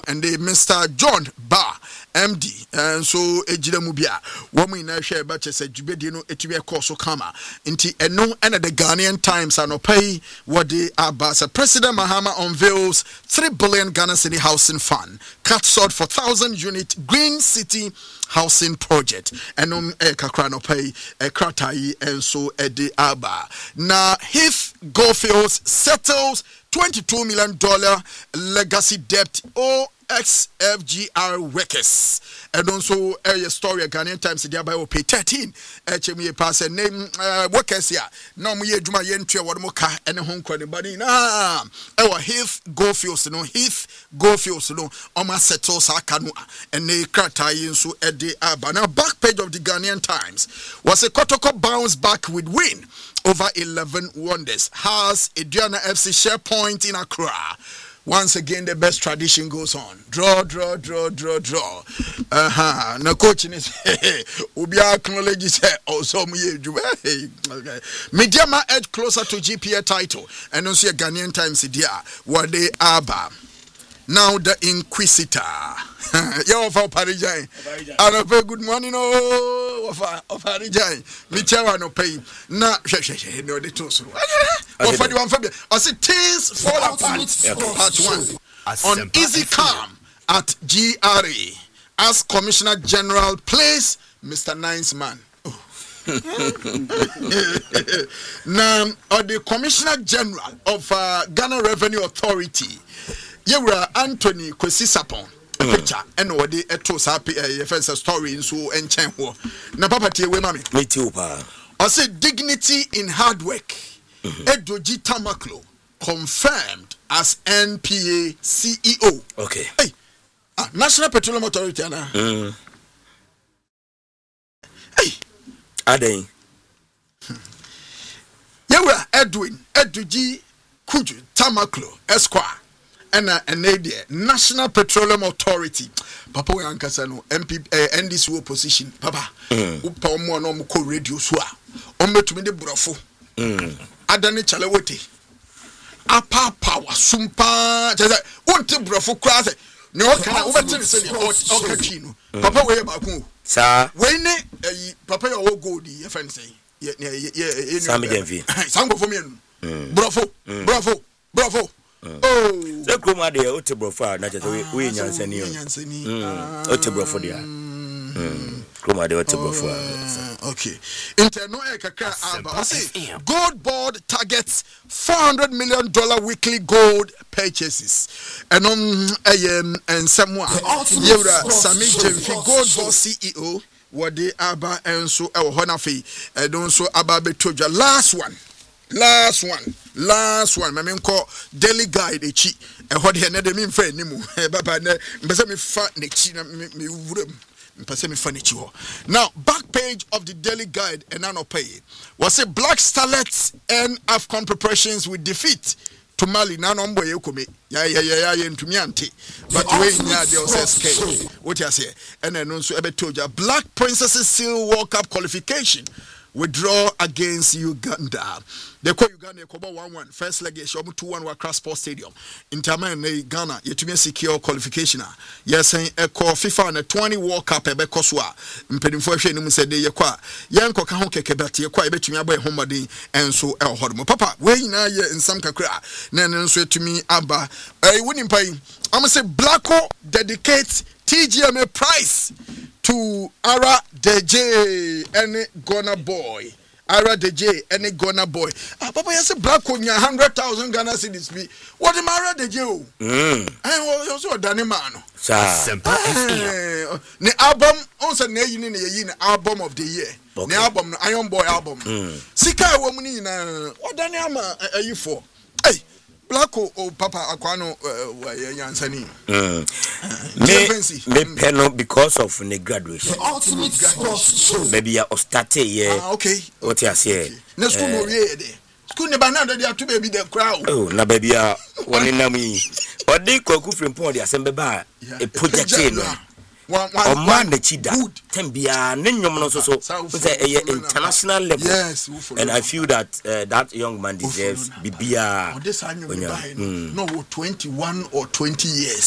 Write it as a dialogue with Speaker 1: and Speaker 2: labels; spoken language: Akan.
Speaker 1: and the Mr. John Ba MD and so ejira mu bia wo mu ina hwe ba chese djubedi no etube course kama nti eno and the Ghanaian Times anopai what the Abasa President Mahama unveils 3 billion Ghana City housing fund cut short for 1,000 unit green city housing project enom kakra no pay kratai and so edi aba na Heath Goldfields settles $22 million legacy debt ex-FGR workers. And also a story Ghanaian Times thereby will pay 13 HME pass and name workers here. No me juma yentre what moka and home body na our Heath Goldfields no Heath Goldfields no oma settle sakanu and they kratai so edi aba. Now back page of the Ghanaian Times was a Kotoko bounce back with win over 11 wonders. Has Aduana FC share point in Accra. Once again, the best tradition goes on. Draw. No coaching is Ubi acknowledges also Mediama edge closer to GPA title. And also a Ghanaian Times idea. What they are. Now the Inquisitor. Yo for Parijai. And a very good morning of Parijai. Michawa no pay. Na no the two. I said things fall apart. Part 1. On Easy Calm at GRA as Commissioner General plays Mr. Nice Man. Now, the Commissioner General of Ghana Revenue Authority, Yewra Anthony Kwesi Sapon, picture, and what the etos happy first story in so and Chenwo. Na papa tie we mami.
Speaker 2: Me too, pa.
Speaker 1: I said dignity in hard work. Edoji Tamaklo confirmed as NPA CEO.
Speaker 2: Okay.
Speaker 1: Hey, National Petroleum Authority, Anna. Hey,
Speaker 2: Ade.
Speaker 1: Yewra Edoji Kuju Tamaklo Esquire. And National Petroleum Authority. Papa we ankasa no MP NDC opposition. Papa. Upa omo no ko radio so a. Ometumi de brofo. Adane chalewote. Apa power sumpa. Jeza wonte brofo kra se. Ne o kana wo betere se ne o katwi no. Papa we ba ku.
Speaker 2: Sa.
Speaker 1: We ne papa yo gold ye friend say. Ye
Speaker 2: Sami Genvi.
Speaker 1: Sango for me. Brofo. Oh,
Speaker 2: the Groma de Otebrofar, not we Yansani. Otebrofo, dear. Groma de Otebrofar.
Speaker 1: Okay. Interno Ekaka Aba. Gold board targets $400 million weekly gold purchases. And and someone Yura Sami Jemfi gold board CEO. What they Aba and so our Honafi. And also Aba Betoja. Last one. My men call Daily Guide a chi. And what he never mean friend nimu. Baba ne mpese me fa ne chi na me wurem. Mpese me fa ne chi ho. Now back page of the Daily Guide and Anopay was a Black Starlets and AFCON preparations with defeat to Mali. Now no boy yekome. Ya ntumi ante. But we nya dey SK. What you say? And then also ebe told you Black Princesses seal World Cup qualification. Withdraw against Uganda. They call Uganda 1-1. First leg is 2-1 Accra Sports Stadium. In Taman Ghana, you to secure qualification. Yes, echo FIFA and 20 World Cup Ebekoswa. Mpedinfo said they yakwa. Yanko kahonke kebati yakwa ebetumi abai homadi and so el hodmo. Papa, we na ye in some kakra. Nen so to me aba. Winning pay. I'ma say Blacko dedicates TGMA prize to Ara DJ any Ghana boy. Ara DJ any Ghana boy. Papa, you say Black on 100,000 Ghana cedis be. What the Ara DJ? And also a Danny man. The album also the album of the year. The album, Iron Boy album. Sika woman in what Danny are you for? Hey. Blacko or Papa Aquano Yansani.
Speaker 2: Me penal because of the graduation.
Speaker 3: The ultimate sports show.
Speaker 2: Maybe I started here.
Speaker 1: Okay.
Speaker 2: What you say?
Speaker 1: No school more school never know that they have to be the crowd.
Speaker 2: Oh, na baby one in me. Or they could go from point assembly bar a project. One man the chida. Tembia Ninyom so international level.
Speaker 1: Yes,
Speaker 2: and I feel that that young man deserves Bibia.
Speaker 1: No 21 or 20 years.